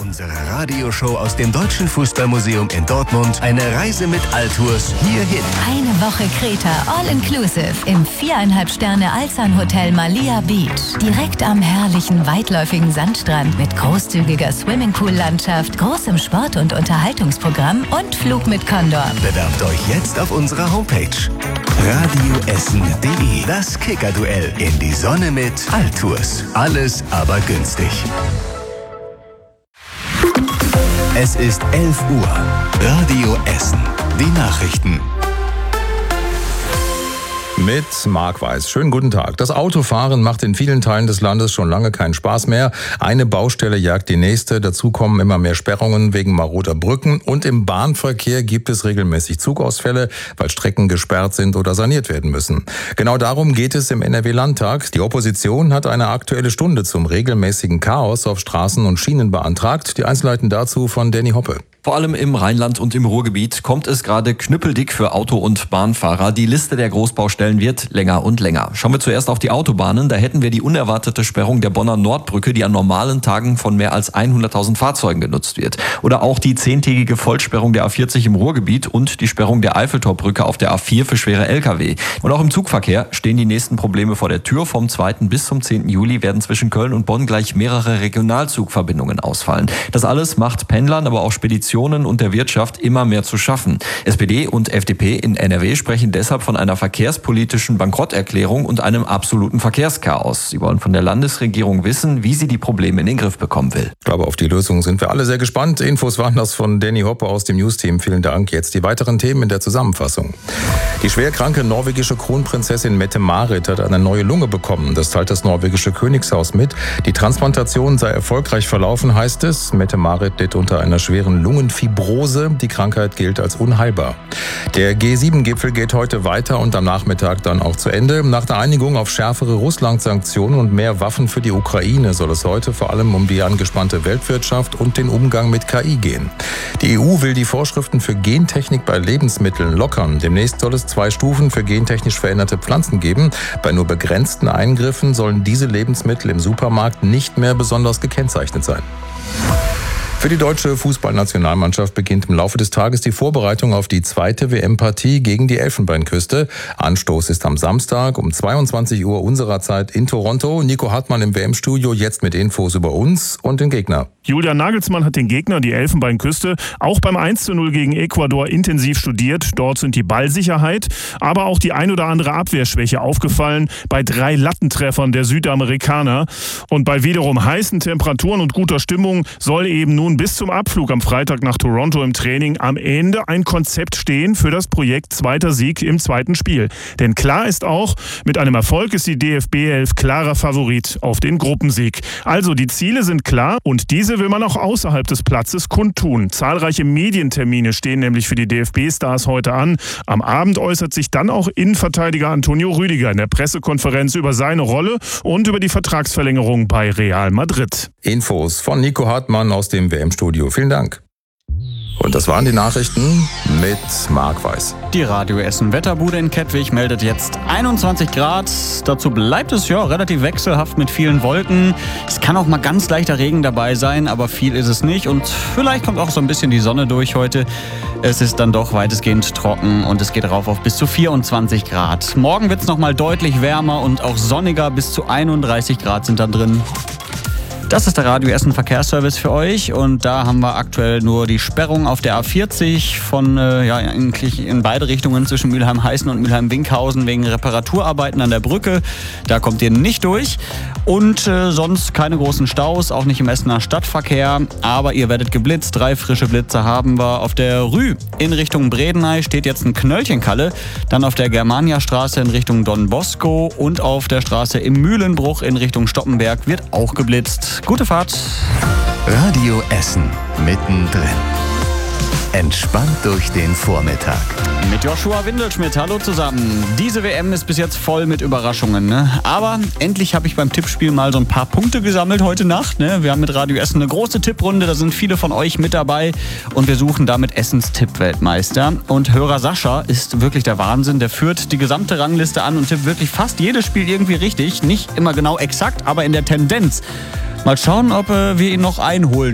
unsere Radioshow aus dem Deutschen Fußballmuseum in Dortmund eine Reise mit Altours hierhin. Eine Woche Kreta, all-inclusive im 4,5 Sterne Alsan Hotel Malia Beach. Direkt am herrlichen, weitläufigen Sandstrand mit großzügiger Swimmingpool-Landschaft, großem Sport- und Unterhaltungsprogramm und Flug mit Condor. Bewerbt euch jetzt auf unserer Homepage radioessen.de. Das Kicker-Duell in die Sonne mit Altours. Alles aber günstig. Es ist 11 Uhr. Radio Essen. Die Nachrichten. Mit Marc Weiß. Schönen guten Tag. Das Autofahren macht in vielen Teilen des Landes schon lange keinen Spaß mehr. Eine Baustelle jagt die nächste. Dazu kommen immer mehr Sperrungen wegen maroder Brücken. Und im Bahnverkehr gibt es regelmäßig Zugausfälle, weil Strecken gesperrt sind oder saniert werden müssen. Genau darum geht es im NRW-Landtag. Die Opposition hat eine Aktuelle Stunde zum regelmäßigen Chaos auf Straßen und Schienen beantragt. Die Einzelheiten dazu von Danny Hoppe. Vor allem im Rheinland und im Ruhrgebiet kommt es gerade knüppeldick für Auto- und Bahnfahrer. Die Liste der Großbaustellen wird länger und länger. Schauen wir zuerst auf die Autobahnen. Da hätten wir die unerwartete Sperrung der Bonner Nordbrücke, die an normalen Tagen von mehr als 100.000 Fahrzeugen genutzt wird. Oder auch die 10-tägige Vollsperrung der A40 im Ruhrgebiet und die Sperrung der Eiffeltorbrücke auf der A4 für schwere Lkw. Und auch im Zugverkehr stehen die nächsten Probleme vor der Tür. Vom 2. bis zum 10. Juli werden zwischen Köln und Bonn gleich mehrere Regionalzugverbindungen ausfallen. Das alles macht Pendlern, aber auch Speditionen und der Wirtschaft immer mehr zu schaffen. SPD und FDP in NRW sprechen deshalb von einer verkehrspolitischen Bankrotterklärung und einem absoluten Verkehrschaos. Sie wollen von der Landesregierung wissen, wie sie die Probleme in den Griff bekommen will. Ich glaube, auf die Lösung sind wir alle sehr gespannt. Infos waren das von Danny Hoppe aus dem News-Team. Vielen Dank. Jetzt die weiteren Themen in der Zusammenfassung. Die schwerkranke norwegische Kronprinzessin Mette-Marit hat eine neue Lunge bekommen. Das teilt das norwegische Königshaus mit. Die Transplantation sei erfolgreich verlaufen, heißt es. Mette-Marit litt unter einer schweren Lungenfibrose. Die Krankheit gilt als unheilbar. Der G7-Gipfel geht heute weiter und am Nachmittag dann auch zu Ende. Nach der Einigung auf schärfere Russland-Sanktionen und mehr Waffen für die Ukraine soll es heute vor allem um die angespannte Weltwirtschaft und den Umgang mit KI gehen. Die EU will die Vorschriften für Gentechnik bei Lebensmitteln lockern. Demnächst soll es 2 Stufen für gentechnisch veränderte Pflanzen geben. Bei nur begrenzten Eingriffen sollen diese Lebensmittel im Supermarkt nicht mehr besonders gekennzeichnet sein. Für die deutsche Fußballnationalmannschaft beginnt im Laufe des Tages die Vorbereitung auf die 2. WM-Partie gegen die Elfenbeinküste. Anstoß ist am Samstag um 22 Uhr unserer Zeit in Toronto. Nico Hartmann im WM-Studio, jetzt mit Infos über uns und den Gegner. Julian Nagelsmann hat den Gegner, die Elfenbeinküste, auch beim 1:0 gegen Ecuador intensiv studiert. Dort sind die Ballsicherheit, aber auch die ein oder andere Abwehrschwäche aufgefallen bei 3 Lattentreffern der Südamerikaner. Und bei wiederum heißen Temperaturen und guter Stimmung soll eben nun bis zum Abflug am Freitag nach Toronto im Training am Ende ein Konzept stehen für das Projekt 2. Sieg im 2. Spiel. Denn klar ist auch, mit einem Erfolg ist die DFB 11 klarer Favorit auf den Gruppensieg. Also die Ziele sind klar und diese will man auch außerhalb des Platzes kundtun. Zahlreiche Medientermine stehen nämlich für die DFB-Stars heute an. Am Abend äußert sich dann auch Innenverteidiger Antonio Rüdiger in der Pressekonferenz über seine Rolle und über die Vertragsverlängerung bei Real Madrid. Infos von Nico Hartmann aus dem WM-Studio. Vielen Dank. Und das waren die Nachrichten mit Marc Weiß. Die Radio Essen Wetterbude in Kettwig meldet jetzt 21 Grad. Dazu bleibt es ja relativ wechselhaft mit vielen Wolken. Es kann auch mal ganz leichter Regen dabei sein, aber viel ist es nicht. Und vielleicht kommt auch so ein bisschen die Sonne durch heute. Es ist dann doch weitestgehend trocken und es geht rauf auf bis zu 24 Grad. Morgen wird es nochmal deutlich wärmer und auch sonniger. Bis zu 31 Grad sind dann drin. Das ist der Radio Essen Verkehrsservice für euch und da haben wir aktuell nur die Sperrung auf der A40 von eigentlich in beide Richtungen zwischen Mülheim-Heißen und Mülheim-Winkhausen wegen Reparaturarbeiten an der Brücke. Da kommt ihr nicht durch und sonst keine großen Staus, auch nicht im Essener Stadtverkehr, aber ihr werdet geblitzt. 3 frische Blitze haben wir. Auf der Rü in Richtung Bredeney steht jetzt ein Knöllchenkalle, dann auf der Germaniastraße in Richtung Don Bosco und auf der Straße im Mühlenbruch in Richtung Stoppenberg wird auch geblitzt. Gute Fahrt. Radio Essen mittendrin. Entspannt durch den Vormittag. Mit Joshua Windelschmidt, hallo zusammen. Diese WM ist bis jetzt voll mit Überraschungen, ne? Aber endlich habe ich beim Tippspiel mal so ein paar Punkte gesammelt heute Nacht, ne? Wir haben mit Radio Essen eine große Tipprunde, da sind viele von euch mit dabei und wir suchen damit Essens Tippweltmeister. Und Hörer Sascha ist wirklich der Wahnsinn, der führt die gesamte Rangliste an und tippt wirklich fast jedes Spiel irgendwie richtig. Nicht immer genau exakt, aber in der Tendenz. Mal schauen, ob wir ihn noch einholen.